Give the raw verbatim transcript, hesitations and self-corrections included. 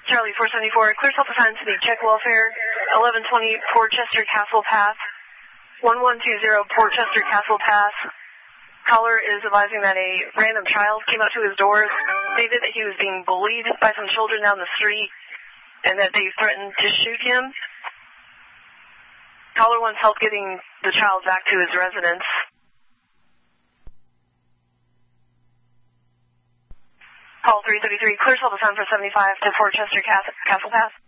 Charlie four seventy-four, clear self-assigned to the Czech Welfare, eleven twenty Portchester Castle Path, one one two zero Portchester Castle Path. Caller is advising that a random child came up to his door, stated that he was being bullied by some children down the street, and that they threatened to shoot him. Caller wants help getting the child back to his residence. Call three thirty-three, clear self-assigned for seventy-five to Portchester Castle Path.